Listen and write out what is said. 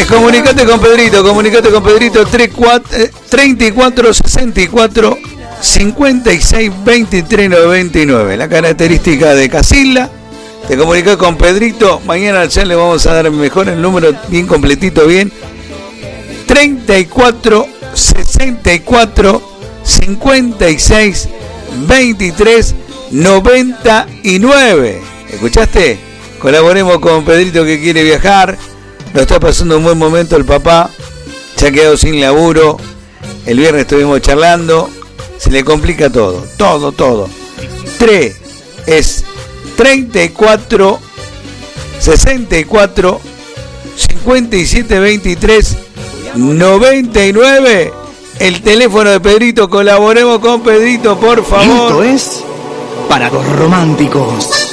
Comunicate con Pedrito 34 64 56 23 99. La característica de Casilda, te comunicas con Pedrito. Mañana ya le vamos a dar mejor el número, bien completito, bien. 34 64 56 23 99. ¿Escuchaste? Colaboremos con Pedrito que quiere viajar. Nos está pasando un buen momento el papá. Se ha quedado sin laburo. El viernes estuvimos charlando. Se le complica todo. Todo. 34 64 57 23 99. El teléfono de Pedrito. Colaboremos con Pedrito, por favor. Esto es para los románticos.